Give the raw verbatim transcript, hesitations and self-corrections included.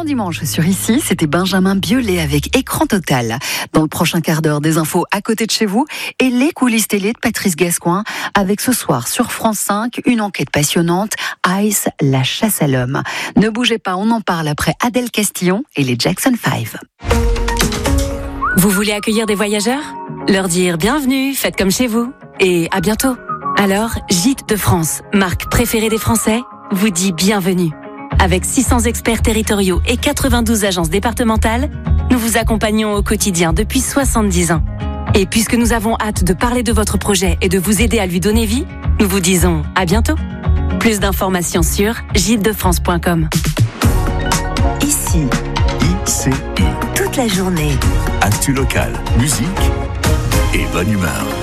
dimanche sur Ici, c'était Benjamin Biolay avec Écran Total. Dans le prochain quart d'heure, des infos à côté de chez vous et les coulisses télé de Patrice Gascoin avec ce soir sur France cinq, une enquête passionnante, Ice, la chasse à l'homme. Ne bougez pas, on en parle après Adèle Castillon et les Jackson five. Vous voulez accueillir des voyageurs ? Leur dire bienvenue, faites comme chez vous et à bientôt. Alors, Gîtes de France, marque préférée des Français, vous dit bienvenue. Avec six cents experts territoriaux et quatre-vingt-douze agences départementales, nous vous accompagnons au quotidien depuis soixante-dix ans. Et puisque nous avons hâte de parler de votre projet et de vous aider à lui donner vie, nous vous disons à bientôt. Plus d'informations sur gîtes de france point com. Ici, I C I. toute la journée. Actu locale, musique et bonne humeur.